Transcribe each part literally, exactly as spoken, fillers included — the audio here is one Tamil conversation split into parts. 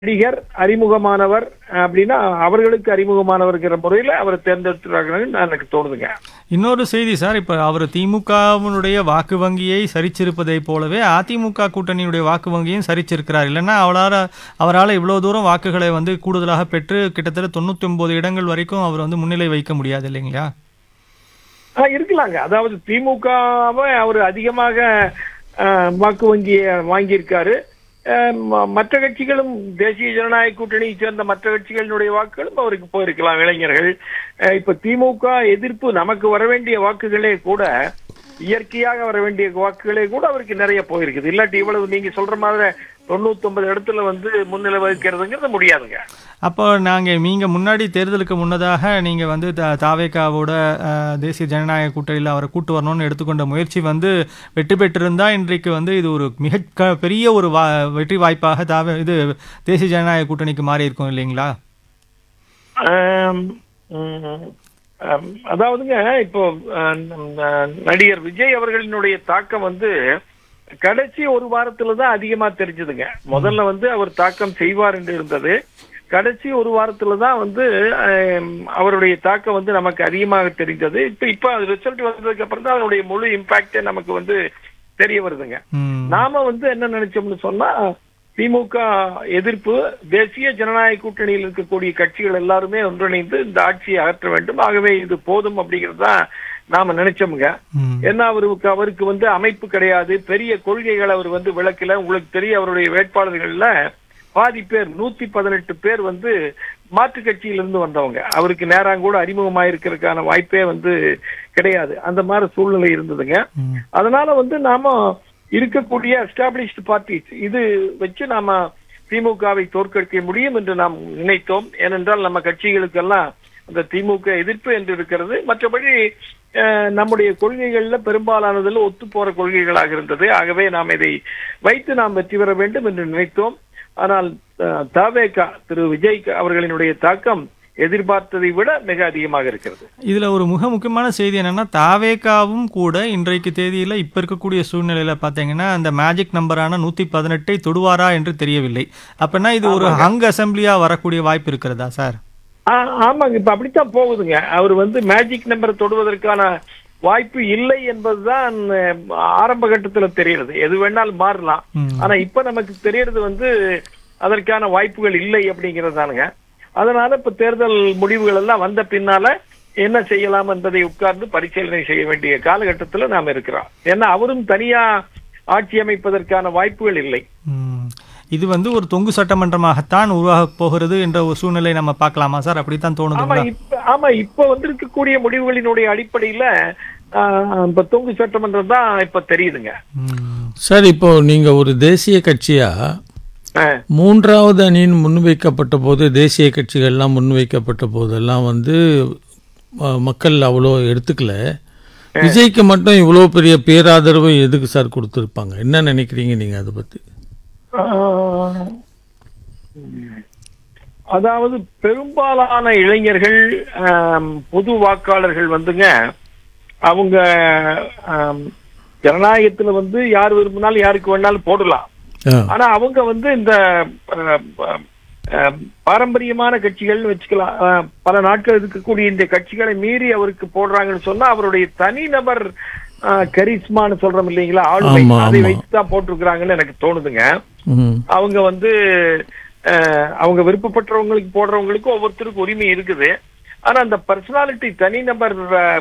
நடிகர் அறிமுகமானவர் அப்படின்னா அவர்களுக்கு அறிமுகமானவர்கிற முறையில் அவரை தேர்ந்தெடுத்துறாங்கன்னு எனக்கு தோணுதுங்க. இன்னொரு செய்தி சார், இப்போ அவர் திமுகவினுடைய வாக்கு வங்கியை சரிச்சிருப்பதை போலவே அதிமுக கூட்டணியுடைய வாக்கு வங்கியும் சரிச்சிருக்கிறார். இல்லைன்னா அவரால் அவரால் இவ்வளோ தூரம் வாக்குகளை வந்து கூடுதலாக பெற்று கிட்டத்தட்ட தொண்ணூற்றி ஒன்பது இடங்கள் வரைக்கும் அவர் வந்து முன்னிலை வைக்க முடியாது இல்லைங்களா? இருக்கலாங்க. அதாவது திமுகவை அவர் அதிகமாக வாக்கு வங்கியை வாங்கியிருக்காரு. மற்ற கட்சிகளும் தேசிய ஜனநாயக கூட்டணியை சேர்ந்த மற்ற கட்சிகளினுடைய வாக்குகளும் அவருக்கு போயிருக்கலாம். இளைஞர்கள் இப்ப திமுக எதிர்ப்பு நமக்கு வர வேண்டிய வாக்குகளே கூட இயற்கையாக வர வேண்டிய வாக்குகளே கூட அவருக்கு நிறைய போயிருக்குது. இல்லாட்டி இவ்வளவு நீங்க சொல்ற மாதிரி தொண்ணூத்தி ஒன்பது இடத்துல வந்து முன்னிலை வகிக்கிறதுங்கிறது முடியாதுங்க. அப்போ நாங்கள் நீங்கள் முன்னாடி தேர்தலுக்கு முன்னதாக நீங்கள் வந்து த தாவேகாவோட தேசிய ஜனநாயக கூட்டணியில் அவரை கூட்டு வரணும்னு எடுத்துக்கொண்ட முயற்சி வந்து வெற்றி பெற்றிருந்தால் இன்றைக்கு வந்து இது ஒரு மிக க பெரிய ஒரு வா வெற்றி வாய்ப்பாக தாவே இது தேசிய ஜனநாயக கூட்டணிக்கு மாறி இருக்கும் இல்லைங்களா? அதாவதுங்க இப்போ நடிகர் விஜய் அவர்களினுடைய தாக்கம் வந்து கடைசி ஒரு வாரத்துல தான் அதிகமா தெரிஞ்சதுங்க. முதல்ல வந்து அவர் தாக்கம் செய்வார் என்று இருந்தது. கடைசி ஒரு வாரத்துல தான் வந்து அவருடைய தாக்கம் வந்து நமக்கு அதிகமாக தெரிந்தது. இப்ப இப்ப ரிசல்ட் வந்ததுக்கு அப்புறம் தான் அவருடைய முழு இம்பாக்டே நமக்கு வந்து தெரிய வருதுங்க. நாம வந்து என்ன நினைச்சோம்னு சொன்னா, திமுக எதிர்ப்பு தேசிய ஜனநாயக கூட்டணியில் இருக்கக்கூடிய கட்சிகள் எல்லாருமே ஒன்றிணைந்து இந்த ஆட்சியை அகற்ற வேண்டும், ஆகவே இது போதும் அப்படிங்கறதுதான் நாம நினைச்சோமுங்க. ஏன்னா அவருக்கு அவருக்கு வந்து அமைப்பு கிடையாது, பெரிய கொள்கைகள் அவர் வந்து விளக்கல. உங்களுக்கு தெரிய அவருடைய வேட்பாளர்கள்ல பாதி பேர் நூத்தி பதினெட்டு பேர் வந்து மாற்று கட்சியிலிருந்து வந்தவங்க. அவருக்கு நேரம் கூட அறிமுகமாயிருக்கிறதுக்கான வாய்ப்பே வந்து கிடையாது. அந்த மாதிரி சூழ்நிலை இருந்ததுங்க. அதனால வந்து நாம இருக்கக்கூடிய எஸ்டாப்ளிஷ்டு பார்ட்டிஸ் இது வச்சு நாம திமுகவை தோற்கடிக்க முடியும் என்று நாம் நினைத்தோம். ஏனென்றால் நம்ம கட்சிகளுக்கெல்லாம் அந்த திமுக எதிர்ப்பு என்று இருக்கிறது. மற்றபடி நம்முடைய கொள்கைகள்ல பெரும்பாலானதில் ஒத்து போற கொள்கைகளாக இருந்தது. ஆகவே நாம் இதை வைத்து நாம் வெற்றி பெற வேண்டும் என்று நினைத்தோம். ஆனால் தாவேகா திரு விஜய் அவர்களினுடைய தாக்கம் எதிர்பார்த்ததை விட மிக அதிகமாக இருக்கிறது. இதுல ஒரு மிக முக்கியமான செய்தி என்னன்னா, தாவேகாவும் கூட இன்றைக்கு தேதியில இப்ப இருக்கக்கூடிய சூழ்நிலையில பாத்தீங்கன்னா அந்த மேஜிக் நம்பரான நூத்தி பதினெட்டை தொடுவாரா என்று தெரியவில்லை. அப்படின்னா இது ஒரு ஹங் அசம்பிளியா வரக்கூடிய வாய்ப்பு இருக்கிறதா சார்? ஆமாங்க, இப்ப அப்படித்தான் போகுதுங்க. அவர் வந்து மேஜிக் நம்பர் தொடுவதற்கான வாய்ப்பு இல்லை என்பதுதான் ஆரம்ப கட்டத்துல தெரியுது. எது வேணாலும் மாறலாம். ஆனா இப்ப நமக்கு தெரியறது வந்து அதற்கான வாய்ப்புகள் இல்லை அப்படிங்கறதானுங்க. அதனால இப்ப தேர்தல் முடிவுகள் எல்லாம் வந்த பின்னால என்ன செய்யலாம் என்பதை உட்கார்ந்து பரிசீலனை செய்ய வேண்டிய காலகட்டத்துல நாம இருக்கிறோம். ஏன்னா அவரும் தனியா ஆட்சி அமைப்பதற்கான வாய்ப்புகள் இல்லை. இது வந்து ஒரு தொங்கு சட்டமன்றமாகத்தான் உருவாக போகிறது என்ற ஒரு சூழ்நிலை நம்ம பார்க்கலாமா சார்? அப்படித்தான் தோணுது. ஆமா, இப்ப வந்திருக்கக்கூடிய முடிவுகளினுடைய அடிப்படையில இப்ப தொங்கு சட்டமன்றம் தான் இப்ப தெரியுதுங்க சார். இப்போ நீங்க ஒரு தேசிய கட்சியா மூன்றாவது அணியின் முன்வைக்கப்பட்ட போது, தேசிய கட்சிகள்லாம் முன்வைக்கப்பட்ட போதெல்லாம் வந்து மக்கள் அவ்வளோ எடுத்துக்கல. விஜய்க்கு மட்டும் இவ்வளோ பெரிய பேராதரவு எதுக்கு சார் கொடுத்துருப்பாங்க? என்ன நினைக்கிறீங்க நீங்க அதை பத்தி? அதாவது பெரும்பாலான இளைஞர்கள் பொது வாக்காளர்கள் வந்துங்க, அவங்க ஜனநாயகத்துல வந்து யார் விரும்பினாலும் யாருக்கு வேணாலும் போடலாம். ஆனா அவங்க வந்து இந்த பாரம்பரியமான கட்சிகள் வச்சுக்கலாம், பல நாட்கள் இருக்கக்கூடிய இந்த கட்சிகளை மீறி அவருக்கு போடுறாங்கன்னு சொன்னா அவருடைய தனிநபர் கரிஸ்மான்னு சொல்றோம் இல்லைங்களா, ஆளுமை, அதை வைத்துதான் போட்டிருக்கிறாங்கன்னு எனக்கு தோணுதுங்க. அவங்க வந்து அவங்க விருப்பப்பட்டவங்களுக்கு போடுறவங்களுக்கு ஒவ்வொருத்தருக்கும் உரிமை இருக்குது. ஆனா அந்த பர்சனாலிட்டி தனிநபர்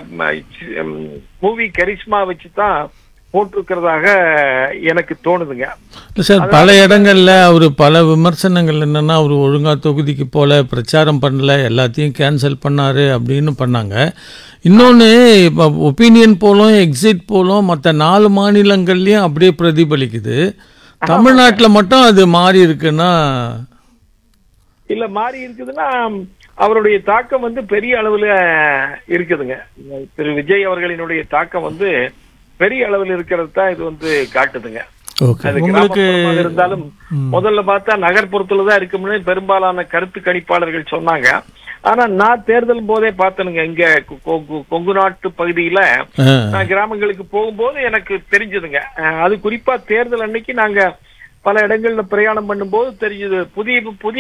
மூவி கரிஸ்மா வச்சுதான் போட்டிருக்கிறதாக எனக்கு தோணுதுங்க சார். பல இடங்கள்ல அவரு பல விமர்சனங்கள் என்னன்னா, அவரு ஒழுங்கா தொகுதிக்கு போல, பிரச்சாரம் பண்ணல, எல்லாத்தையும் கேன்சல் பண்ணாரு அப்படின்னு பண்ணாங்க. இன்னொன்று, இப்போ ஒப்பீனியன் போலும் எக்ஸிட் போலும் மற்ற நாலு மாநிலங்கள்லயும் அப்படியே பிரதிபலிக்குது. தமிழ்நாட்டில் மட்டும் அது மாறி இருக்குன்னா? இல்ல, மாறி இருக்குதுன்னா அவருடைய தாக்கம் வந்து பெரிய அளவுல இருக்குதுங்க. திரு விஜய் அவர்களினுடைய தாக்கம் வந்து பெரிய அளவில் இருக்கிறது தான் இது வந்து காட்டுதுங்க. உங்களுக்கு இருந்தாலும் முதல்ல பார்த்தா நகர்ப்புறத்துலதான் இருக்கும்னு பெரும்பாலான கருத்து கணிப்பாளர்கள் சொன்னாங்க. ஆனா நான் தேர்தல் போதே பார்த்தனுங்க, இங்க கொங்கு நாட்டு பகுதியில நான் கிராமங்களுக்கு போகும்போது எனக்கு தெரிஞ்சதுங்க. அது குறிப்பா தேர்தல் அன்னைக்கு நாங்க பல இடங்கள்ல பிரயாணம் பண்ணும்போது தெரிஞ்சது. புதிய புதிய